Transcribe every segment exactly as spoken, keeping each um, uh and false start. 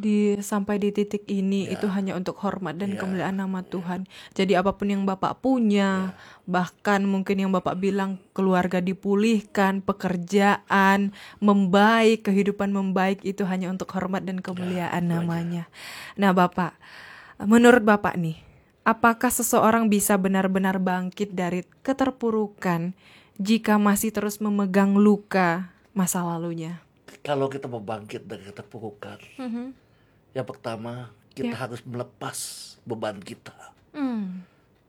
di sampai di titik ini Ya, itu hanya untuk hormat dan ya, kemuliaan nama ya, Tuhan. Jadi apapun yang Bapak punya, ya, bahkan mungkin yang Bapak bilang keluarga dipulihkan, pekerjaan membaik, kehidupan membaik, itu hanya untuk hormat dan ya, kemuliaan itu aja. namanya. Nah Bapak, menurut Bapak nih, apakah seseorang bisa benar-benar bangkit dari keterpurukan jika masih terus memegang luka masa lalunya? Kalau kita mau bangkit dari keterpurukan, Mhm. yang pertama kita Ya. harus melepas beban kita. Hmm.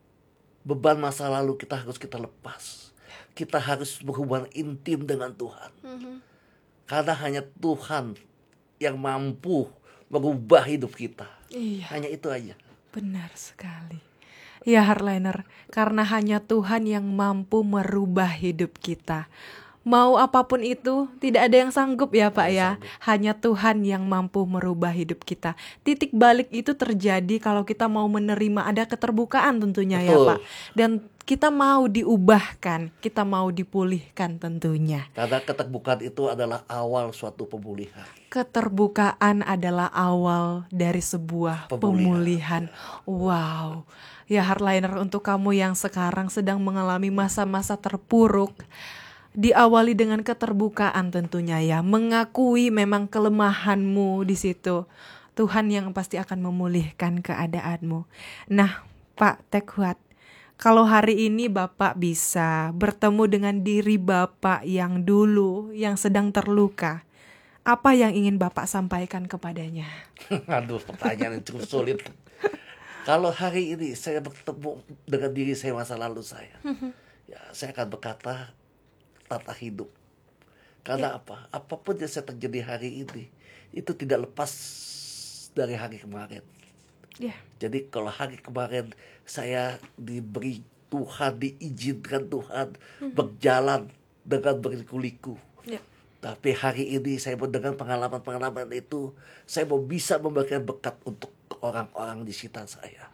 Beban masa lalu kita harus kita lepas. Kita harus berhubungan intim dengan Tuhan. Mhm. Karena hanya Tuhan yang mampu merubah hidup kita. Iya, Hanya itu aja. benar sekali. Ya Hardliner, karena hanya Tuhan yang mampu merubah hidup kita. Mau apapun itu, tidak ada yang sanggup ya Pak Tidak ya. sanggup. Hanya Tuhan yang mampu merubah hidup kita. Titik balik itu terjadi kalau kita mau menerima ada keterbukaan tentunya ya Betul. Pak. Dan kita mau diubahkan, kita mau dipulihkan tentunya. Karena keterbukaan itu adalah awal suatu pemulihan. Keterbukaan adalah awal dari sebuah pemulihan. Pemulihan. Wow. Ya Hardliner, untuk kamu yang sekarang sedang mengalami masa-masa terpuruk, diawali dengan keterbukaan tentunya ya, mengakui memang kelemahanmu di situ. Tuhan yang pasti akan memulihkan keadaanmu. Nah, Pak Teguhat, kalau hari ini Bapak bisa bertemu dengan diri Bapak yang dulu yang sedang terluka, apa yang ingin Bapak sampaikan kepadanya? Aduh, pertanyaan yang cukup sulit. Kalau hari ini saya bertemu dengan diri saya masa lalu saya, ya saya akan berkata tata hidup. Karena apa? Apapun yang saya terjadi hari ini itu tidak lepas dari hari kemarin. Ya. Jadi kalau hari kemarin saya diberi Tuhan, diizinkan Tuhan berjalan dengan berliku-liku. Ya. Tapi hari ini saya mau dengan pengalaman-pengalaman itu, saya mau bisa memberikan berkat untuk orang-orang di sekitar saya.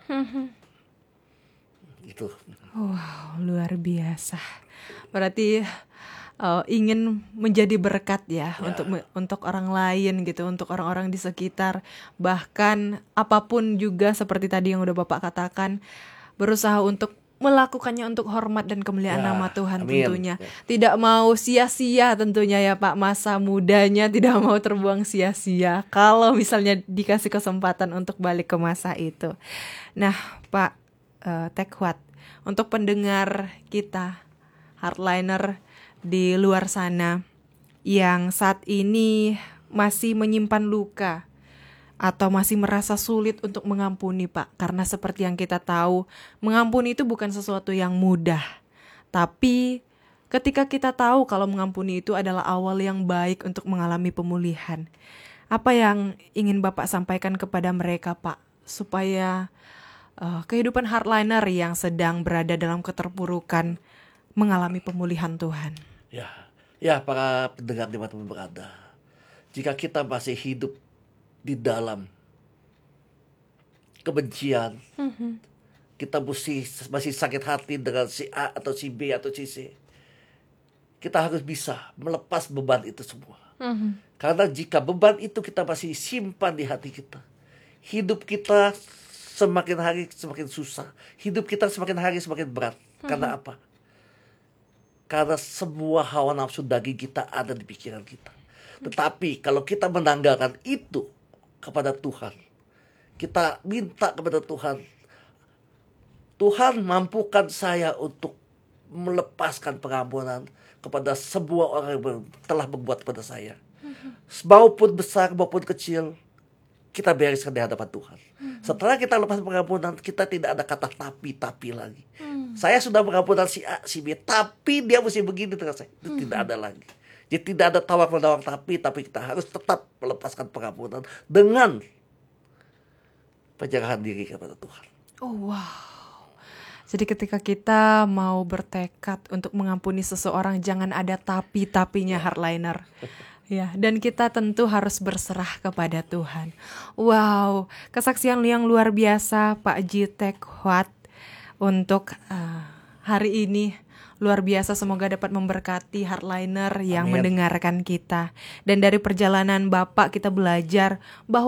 Itu. Wow, luar biasa. Berarti uh, ingin menjadi berkat ya, Ya. untuk untuk orang lain gitu, untuk orang-orang di sekitar. Bahkan apapun juga seperti tadi yang udah Bapak katakan, berusaha untuk melakukannya untuk hormat dan kemuliaan Ya, nama Tuhan amin. tentunya. Ya. Tidak mau sia-sia tentunya ya Pak, masa mudanya tidak mau terbuang sia-sia kalau misalnya dikasih kesempatan untuk balik ke masa itu. Nah Pak uh, Teguhat, untuk pendengar kita Hardliner di luar sana yang saat ini masih menyimpan luka atau masih merasa sulit untuk mengampuni Pak, karena seperti yang kita tahu, mengampuni itu bukan sesuatu yang mudah. Tapi ketika kita tahu kalau mengampuni itu adalah awal yang baik untuk mengalami pemulihan, apa yang ingin Bapak sampaikan kepada mereka Pak, supaya uh, kehidupan Hardliner yang sedang berada dalam keterpurukan mengalami pemulihan Tuhan? Ya, ya para pendengar dimanapun berada, jika kita masih hidup di dalam kebencian, Mhm. kita mesti masih sakit hati dengan si A atau si B atau si C, kita harus bisa melepas beban itu semua. Mhm. Karena jika beban itu kita masih simpan di hati kita, hidup kita semakin hari semakin susah, hidup kita semakin hari semakin berat. Karena apa? Karena semua hawa nafsu daging kita ada di pikiran kita. Tetapi kalau kita menanggalkan itu kepada Tuhan, kita minta kepada Tuhan, Tuhan mampukan saya untuk melepaskan pengampunan kepada sebuah orang yang telah berbuat kepada saya, maupun besar maupun kecil, kita bereskan di hadapan Tuhan. Setelah kita lepas pengampunan, kita tidak ada kata tapi-tapi lagi. Saya sudah mengampunan si A, si B, tapi dia mesti begini dengan saya. Itu tidak ada lagi. Jadi tidak ada tawar-menawar tapi, tapi kita harus tetap melepaskan pengampunan dengan penyerahan diri kepada Tuhan. Oh wow. Jadi ketika kita mau bertekad untuk mengampuni seseorang, jangan ada tapi-tapinya Hardliner. Ya, dan kita tentu harus berserah kepada Tuhan. Wow, kesaksian yang luar biasa Pak Ji Teguhat untuk uh, hari ini. Luar biasa, semoga dapat memberkati Hardliner yang Amin. mendengarkan kita. Dan dari perjalanan Bapak kita belajar bahwa